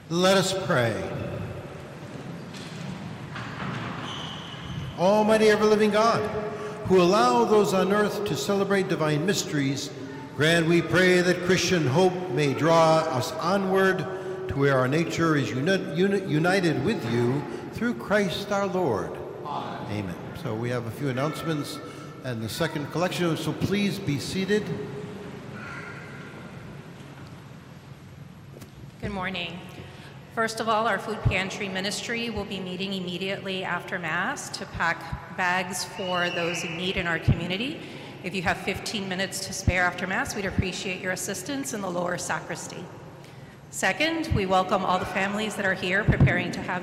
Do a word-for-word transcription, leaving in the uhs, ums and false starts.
Let us pray. Almighty ever-living God, who allow those on earth to celebrate divine mysteries, grant, we pray, that Christian hope may draw us onward to where our nature is uni- uni- united with you through Christ our Lord. Amen. Amen. So we have a few announcements and the second collection, so please be seated. Good morning. First of all, our food pantry ministry will be meeting immediately after Mass to pack bags for those in need in our community. If you have fifteen minutes to spare after Mass, we'd appreciate your assistance in the lower sacristy. Second, we welcome all the families that are here preparing to have